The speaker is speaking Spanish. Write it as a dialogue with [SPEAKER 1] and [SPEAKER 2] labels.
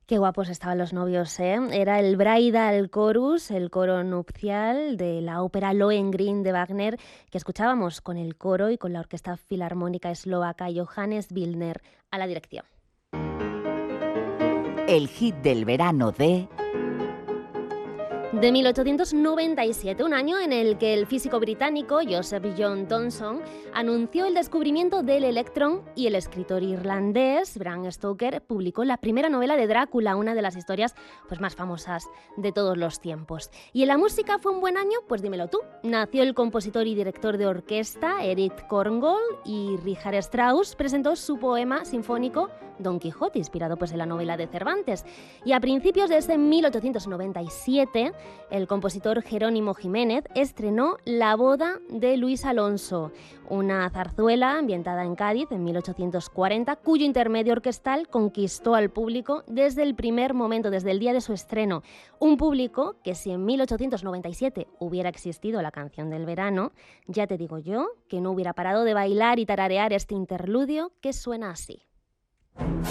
[SPEAKER 1] Qué guapos estaban los novios, ¿eh? Era el Bridal Chorus, el coro nupcial de la ópera Lohengrin de Wagner, que escuchábamos con el coro y con la Orquesta Filarmónica Eslovaca Johannes Billner a la dirección.
[SPEAKER 2] El hit del verano
[SPEAKER 1] De 1897, un año en el que el físico británico Joseph John Thomson anunció el descubrimiento del electrón y el escritor irlandés Bram Stoker publicó la primera novela de Drácula, una de las historias más famosas de todos los tiempos. ¿Y en la música fue un buen año? Pues dímelo tú. Nació el compositor y director de orquesta Erich Korngold y Richard Strauss presentó su poema sinfónico Don Quijote, inspirado en la novela de Cervantes. Y a principios de ese 1897, el compositor Jerónimo Jiménez estrenó La boda de Luis Alonso, una zarzuela ambientada en Cádiz en 1840, cuyo intermedio orquestal conquistó al público desde el primer momento, desde el día de su estreno. Un público que si en 1897 hubiera existido la canción del verano, ya te digo yo que no hubiera parado de bailar y tararear este interludio que suena así.